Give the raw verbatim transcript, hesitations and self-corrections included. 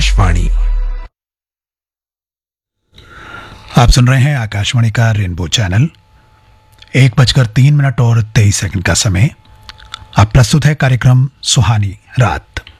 आकाशवाणी। आप सुन रहे हैं आकाशवाणी का रेनबो चैनल। एक बजकर तीन मिनट और तेईस सेकंड का समय। अब प्रस्तुत है कार्यक्रम सुहानी रात।